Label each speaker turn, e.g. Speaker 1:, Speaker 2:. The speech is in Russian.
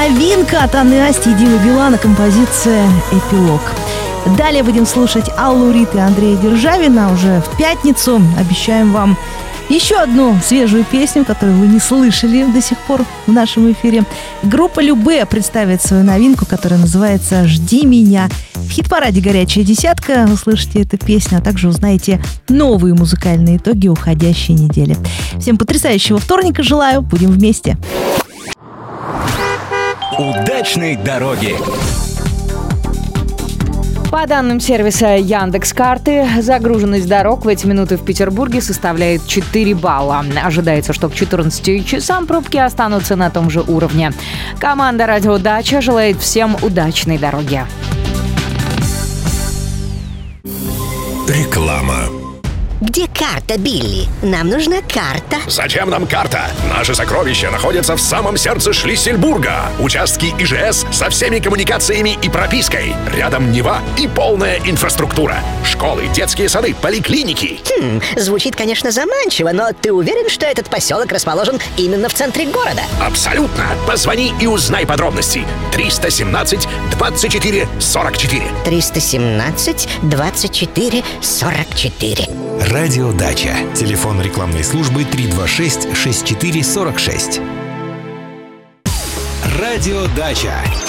Speaker 1: новинка от Анны Асти и Димы Билана, композиция «Эпилог». Далее будем слушать Аллу Рид и Андрея Державина уже в пятницу. Обещаем вам еще одну свежую песню, которую вы не слышали до сих пор в нашем эфире. Группа Любэ представит свою новинку, которая называется «Жди меня». В хит-параде «Горячая десятка» вы слышите эту песню, а также узнаете новые музыкальные итоги уходящей недели. Всем потрясающего вторника желаю. Будем вместе.
Speaker 2: Удачной дороги!
Speaker 3: По данным сервиса Яндекс.Карты, загруженность дорог в эти минуты в Петербурге составляет 4 балла. Ожидается, что к 14 часам пробки останутся на том же уровне. Команда «Радио Дача» желает всем удачной дороги.
Speaker 2: Реклама.
Speaker 4: Где карта, Билли? Нам нужна карта.
Speaker 5: Зачем нам карта? Наши сокровища находятся в самом сердце Шлиссельбурга. Участки ИЖС со всеми коммуникациями и пропиской. Рядом Нева и полная инфраструктура. Школы, детские сады, поликлиники.
Speaker 4: Звучит, конечно, заманчиво, но ты уверен, что этот поселок расположен именно в центре города?
Speaker 5: Абсолютно. Позвони и узнай подробности. 317 24 44.
Speaker 4: 317 24 44.
Speaker 2: Радио Дача. Телефон рекламной службы 326 6446. Радио Дача.